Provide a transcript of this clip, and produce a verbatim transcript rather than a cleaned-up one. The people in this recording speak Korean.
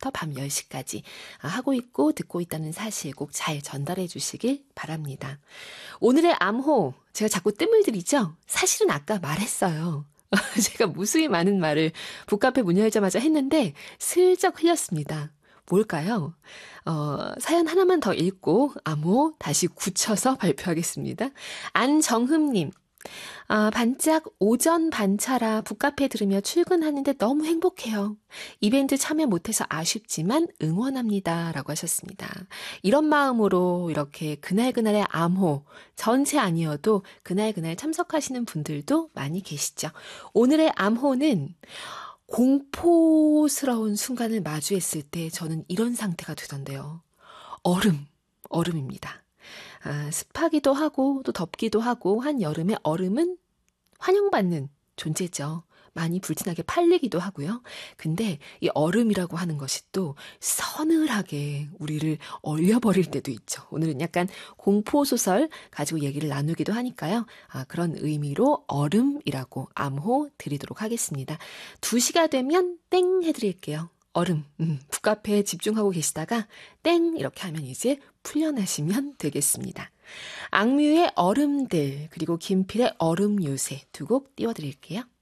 시부터 밤 열 시까지 하고 있고 듣고 있다는 사실 꼭 잘 전달해 주시길 바랍니다. 오늘의 암호, 제가 자꾸 뜸을 들이죠? 사실은 아까 말했어요. 제가 무수히 많은 말을 북카페 문 열자마자 했는데 슬쩍 흘렸습니다. 뭘까요? 어, 사연 하나만 더 읽고 암호 다시 굳혀서 발표하겠습니다. 안정흠님, 아, 반짝 오전 반차라 북카페 들으며 출근하는데 너무 행복해요. 이벤트 참여 못해서 아쉽지만 응원합니다. 라고 하셨습니다. 이런 마음으로 이렇게 그날그날의 암호, 전체 아니어도 그날그날 참석하시는 분들도 많이 계시죠. 오늘의 암호는 공포스러운 순간을 마주했을 때 저는 이런 상태가 되던데요. 얼음, 얼음입니다. 아, 습하기도 하고 또 덥기도 하고 한 여름에 얼음은 환영받는 존재죠. 많이 불티나게 팔리기도 하고요. 근데 이 얼음이라고 하는 것이 또 서늘하게 우리를 얼려버릴 때도 있죠. 오늘은 약간 공포소설 가지고 얘기를 나누기도 하니까요. 아, 그런 의미로 얼음이라고 암호 드리도록 하겠습니다. 두 시가 되면 땡 해드릴게요. 얼음, 음, 북카페에 집중하고 계시다가 땡 이렇게 하면 이제 풀려나시면 되겠습니다. 악뮤의 얼음들 그리고 김필의 얼음 요새 두 곡 띄워드릴게요.